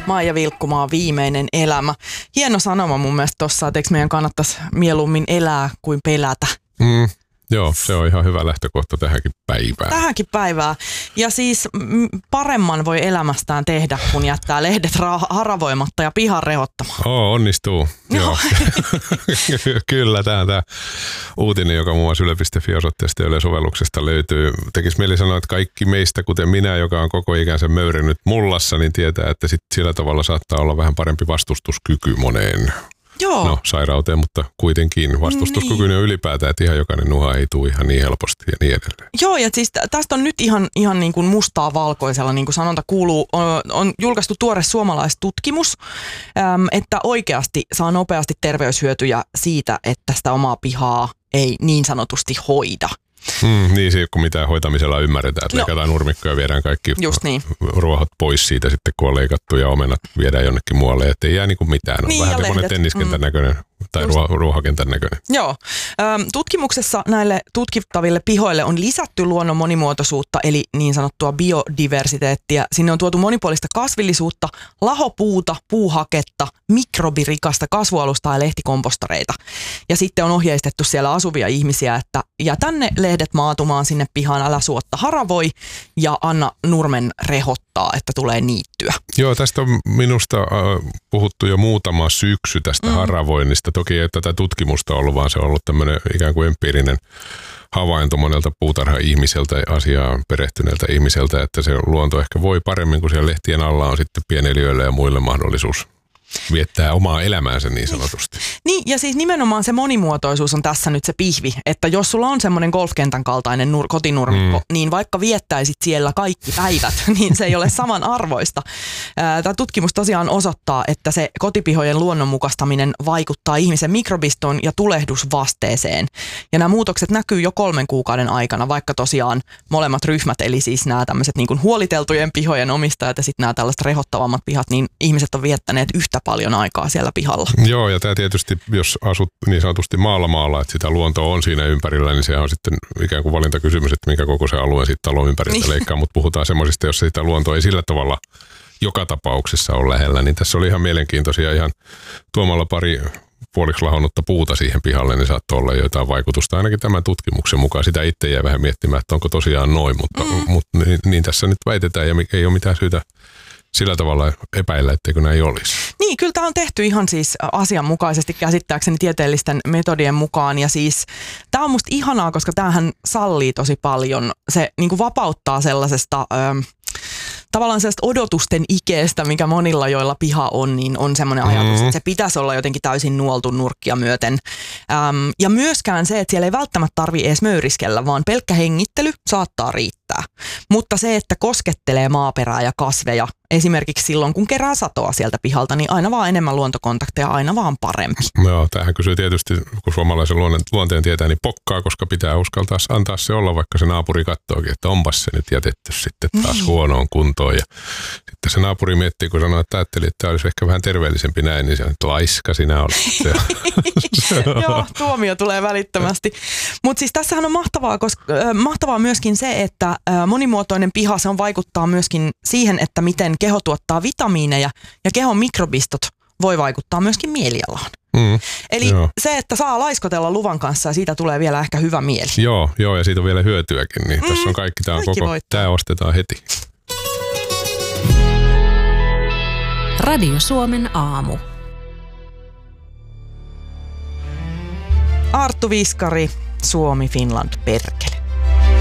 Maija Vilkkumaan Viimeinen elämä. Hieno sanoma mun mielestä tossa, että eikö meidän kannattaisi mieluummin elää kuin pelätä. Joo, se on ihan hyvä lähtökohta tähänkin päivään. Tähänkin päivään. Ja siis paremman voi elämästään tehdä, kun jättää lehdet haravoimatta ja pihan rehottamaan. Onnistuu. Joo. Kyllä, tämä uutinen, joka muun muassa yle.fi-osoitteesta ja Yle-sovelluksesta löytyy. Tekisi mieli sanoa, että kaikki meistä, kuten minä, joka on koko ikänsä möyrinyt mullassa, niin tietää, että sit sillä tavalla saattaa olla vähän parempi vastustuskyky moneen. Joo. Sairauteen, mutta kuitenkin vastustuskykyinen ylipäätään, että ihan jokainen nuha ei tule ihan niin helposti ja niin edelleen. Joo, ja siis tästä on nyt ihan niin kuin mustaa valkoisella, niin kuin sanonta kuuluu, on julkaistu tuore suomalaistutkimus, että oikeasti saa nopeasti terveyshyötyjä siitä, että sitä omaa pihaa ei niin sanotusti hoida. Niin se, kun mitään hoitamisella ymmärretään, että leikataan nurmikkoja ja viedään kaikki ruohot pois siitä sitten, kun on leikattu ja omenat viedään jonnekin muualle, ettei jää niin kuin mitään. On vähän semmoinen tenniskentän näköinen tai ruohokentän näköinen. Joo. Tutkimuksessa näille tutkittaville pihoille on lisätty luonnon monimuotoisuutta, eli niin sanottua biodiversiteettiä. Sinne on tuotu monipuolista kasvillisuutta, lahopuuta, puuhaketta, mikrobirikasta kasvualustaa ja lehtikompostareita. Ja sitten on ohjeistettu siellä asuvia ihmisiä, että jätä ne lehdet maatumaan sinne pihaan, älä suotta haravoi ja anna nurmen rehottaa, että tulee niittyä. Joo, tästä on minusta puhuttu jo muutama syksy tästä haravoinnista. Toki ei tätä tutkimusta ollut, vaan se on ollut tämmöinen ikään kuin empiirinen havainto monelta puutarha-ihmiseltä, asiaan perehtyneeltä ihmiseltä, että se luonto ehkä voi paremmin, kun siellä lehtien alla on sitten pieneliöille ja muille mahdollisuus viettää omaa elämäänsä niin sanotusti. Niin, ja siis nimenomaan se monimuotoisuus on tässä nyt se pihvi, että jos sulla on semmoinen golfkentän kaltainen kotinurmikko, niin vaikka viettäisit siellä kaikki päivät, niin se ei ole samanarvoista. Tämä tutkimus tosiaan osoittaa, että se kotipihojen luonnonmukaistaminen vaikuttaa ihmisen mikrobistoon ja tulehdusvasteeseen. Ja nämä muutokset näkyy jo 3 kuukauden aikana, vaikka tosiaan molemmat ryhmät, eli siis nämä tämmöiset niin kuin huoliteltujen pihojen omistajat ja sitten nämä tällaiset rehottavammat pihat, niin ihmiset on viettäneet yhtä paljon aikaa siellä pihalla. Joo, ja tämä tietysti, jos asut niin sanotusti maalla, että sitä luontoa on siinä ympärillä, niin se on sitten ikään kuin valintakysymys, että minkä koko se alue sitten talon ympäriltä leikkaa, mutta puhutaan semmoisista, jos sitä luontoa ei sillä tavalla joka tapauksessa ole lähellä, niin tässä oli ihan mielenkiintoisia ihan tuomalla pari puoliksi lahonnutta puuta siihen pihalle, niin saattoi olla jotain vaikutusta. Ainakin tämän tutkimuksen mukaan sitä itse jäi vähän miettimään, että onko tosiaan noin, mutta niin tässä nyt väitetään ja ei ole mitään syytä sillä tavalla epäillä, etteikö näin olisi. Niin, kyllä tämä on tehty ihan siis asianmukaisesti käsittääkseni tieteellisten metodien mukaan. Ja siis tämä on musta ihanaa, koska tämähän sallii tosi paljon. Se niin kuin vapauttaa sellaisesta tavallaan sellaista odotusten ikeestä, mikä monilla, joilla piha on, niin on semmoinen ajatus, että se pitäisi olla jotenkin täysin nuoltu nurkkia myöten. Ja myöskään se, että siellä ei välttämättä tarvitse edes möyriskellä, vaan pelkkä hengittely saattaa riittää. Mutta se, että koskettelee maaperää ja kasveja, esimerkiksi silloin, kun kerää satoa sieltä pihalta, niin aina vaan enemmän luontokontakteja, aina vaan parempi. Joo, tämähän kysyy tietysti, kun suomalaisen luonteen tietää, niin pokkaa, koska pitää uskaltaa antaa se olla, vaikka se naapuri katsookin, että onpas se nyt jätetty sitten taas huonoon kuntoon. Ja sitten se naapuri miettii, kun sanoo, että ajattelin, että tämä olisi ehkä vähän terveellisempi näin, niin se on, että laiska sinä olet. Joo, tuomio tulee välittömästi. Mutta siis tässähän on mahtavaa myöskin se, että monimuotoinen piha, se on vaikuttaa myöskin siihen, että miten keho tuottaa vitamiineja ja kehon mikrobistot voi vaikuttaa myöskin mielialaan. Eli se, että saa laiskotella luvan kanssa ja siitä tulee vielä ehkä hyvä mieli. Joo, ja siitä on vielä hyötyäkin. Niin tässä on kaikki, tämä ostetaan heti. Radio Suomen aamu. Arttu Viskari, Suomi, Finland, perkele.